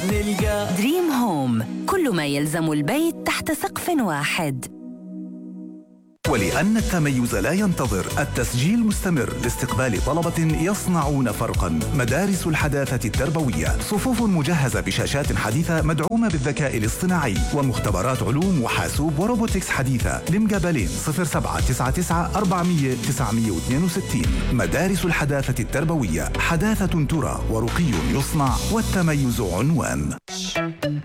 نلقى دريم هوم، كل ما يلزم البيت تحت سقف واحد. ولأن التميز لا ينتظر، التسجيل مستمر لاستقبال طلبة يصنعون فرقا. مدارس الحداثة التربوية، صفوف مجهزة بشاشات حديثة مدعومة بالذكاء الاصطناعي، ومختبرات علوم وحاسوب وروبوتكس حديثة. لمقابلين 0799 400 962. مدارس الحداثة التربوية، حداثة ترى ورقي يصنع، والتميز عنوان.